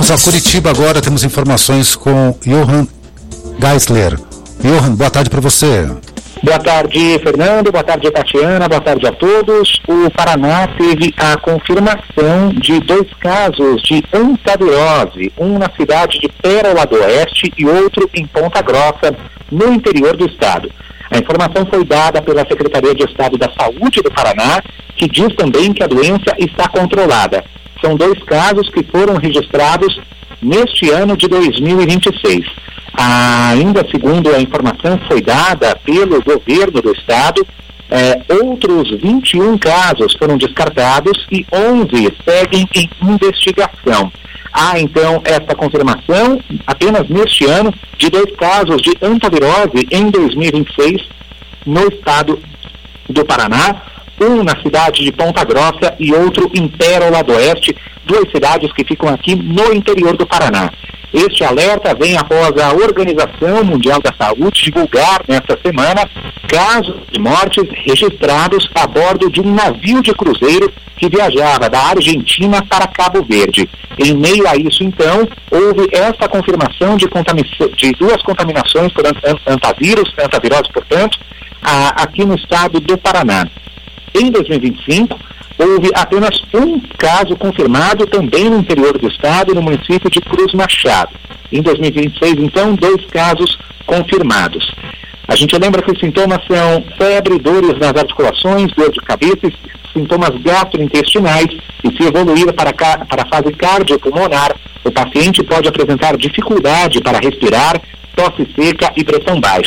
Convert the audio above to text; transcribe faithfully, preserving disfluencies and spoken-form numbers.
Vamos a Curitiba agora, temos informações com Johan Geisler. Johan, boa tarde para você. Boa tarde, Fernando, boa tarde, Tatiana, boa tarde a todos. O Paraná teve a confirmação de dois casos de antavirose, um na cidade de Pérola do Oeste e outro em Ponta Grossa, no interior do estado. A informação foi dada pela Secretaria de Estado da Saúde do Paraná, que diz também que a doença está controlada. São dois casos que foram registrados neste ano de dois mil e vinte e seis. Ainda segundo a informação que foi dada pelo governo do estado, eh, outros vinte e um casos foram descartados e onze seguem em investigação. Há então essa confirmação, apenas neste ano, de dois casos de antavirose em dois mil e vinte e seis no estado do Paraná, um na cidade de Ponta Grossa e outro em Pérola do Oeste, duas cidades que ficam aqui no interior do Paraná. Este alerta vem após a Organização Mundial da Saúde divulgar nesta semana casos de mortes registrados a bordo de um navio de cruzeiro que viajava da Argentina para Cabo Verde. Em meio a isso, então, houve essa confirmação de, de duas contaminações por antavírus, antavirose, portanto, a, aqui no estado do Paraná. Em dois mil e vinte e cinco, houve apenas um caso confirmado também no interior do estado, no município de Cruz Machado. Em dois mil e vinte e seis, então, dois casos confirmados. A gente lembra que os sintomas são febre, dores nas articulações, dor de cabeça, sintomas gastrointestinais, e se evoluir para, para a fase cardiopulmonar, o paciente pode apresentar dificuldade para respirar, tosse seca e pressão baixa.